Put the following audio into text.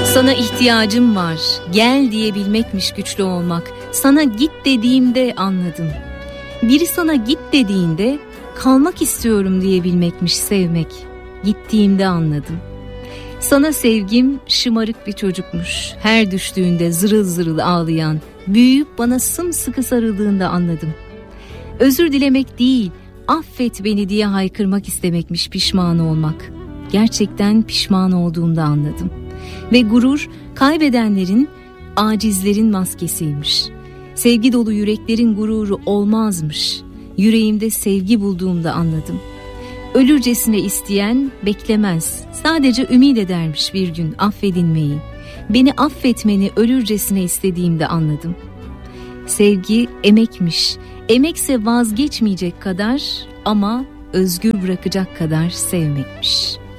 Sana ihtiyacım var, gel diyebilmekmiş güçlü olmak. Sana git dediğimde anladım. Biri sana git dediğinde kalmak istiyorum diyebilmekmiş sevmek. Gittiğimde anladım. Sana sevgim şımarık bir çocukmuş. Her düştüğünde zırıl zırıl ağlayan, büyüyüp bana sımsıkı sarıldığında anladım. Özür dilemek değil, affet beni diye haykırmak istemekmiş pişman olmak. Gerçekten pişman olduğumda anladım. Ve gurur kaybedenlerin, acizlerin maskesiymiş. Sevgi dolu yüreklerin gururu olmazmış. Yüreğimde sevgi bulduğumda anladım. Ölürcesine isteyen beklemez. Sadece ümit edermiş bir gün affedilmeyi. Beni affetmeni ölürcesine istediğimde anladım. Sevgi emekmiş. Emekse vazgeçmeyecek kadar ama özgür bırakacak kadar sevmekmiş.